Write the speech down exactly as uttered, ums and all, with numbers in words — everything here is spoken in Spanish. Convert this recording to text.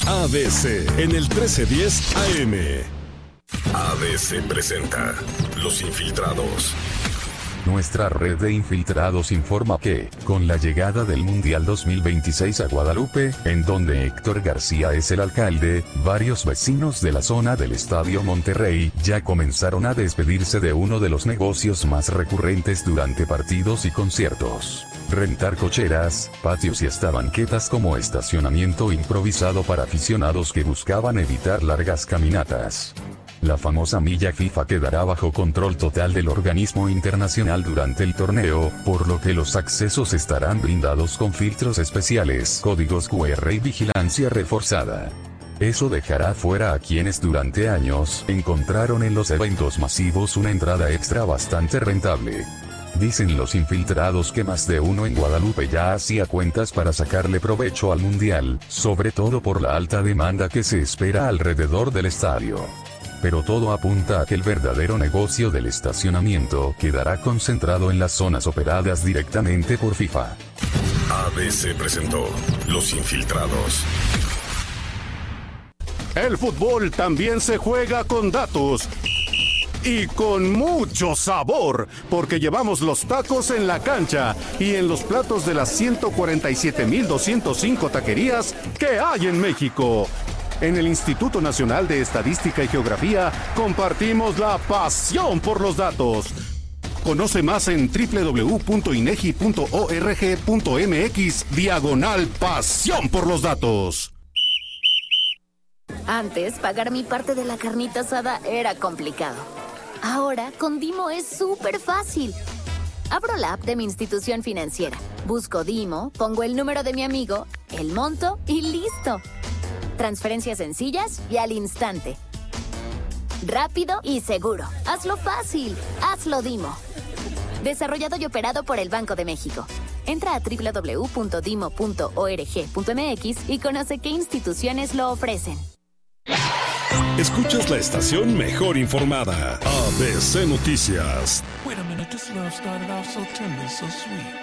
A B C en el trece diez A M. A B C presenta Los Infiltrados. Nuestra red de infiltrados informa que, con la llegada del Mundial dos mil veintiséis a Guadalupe, en donde Héctor García es el alcalde, varios vecinos de la zona del Estadio Monterrey ya comenzaron a despedirse de uno de los negocios más recurrentes durante partidos y conciertos: rentar cocheras, patios y hasta banquetas como estacionamiento improvisado para aficionados que buscaban evitar largas caminatas. La famosa milla FIFA quedará bajo control total del organismo internacional durante el torneo, por lo que los accesos estarán blindados con filtros especiales, códigos cu erre y vigilancia reforzada. Eso dejará fuera a quienes durante años encontraron en los eventos masivos una entrada extra bastante rentable. Dicen los infiltrados que más de uno en Guadalupe ya hacía cuentas para sacarle provecho al Mundial, sobre todo por la alta demanda que se espera alrededor del estadio. Pero todo apunta a que el verdadero negocio del estacionamiento quedará concentrado en las zonas operadas directamente por FIFA. A B C presentó Los Infiltrados. El fútbol también se juega con datos. Y con mucho sabor, porque llevamos los tacos en la cancha y en los platos de las ciento cuarenta y siete mil doscientas cinco taquerías que hay en México. En el Instituto Nacional de Estadística y Geografía compartimos la pasión por los datos. Conoce más en doble u doble u doble u punto inegi punto org punto mx diagonal pasión por los datos. Antes, pagar mi parte de la carnita asada era complicado. Ahora, con Dimo es súper fácil. Abro la app de mi institución financiera, busco Dimo, pongo el número de mi amigo, el monto y listo. Transferencias sencillas y al instante. Rápido y seguro. Hazlo fácil. Hazlo Dimo. Desarrollado y operado por el Banco de México. Entra a doble u doble u doble u punto dimo punto org punto mx y conoce qué instituciones lo ofrecen. Escuchas la estación mejor informada. A B C Noticias. Wait a minute, this love started off so tender, so sweet.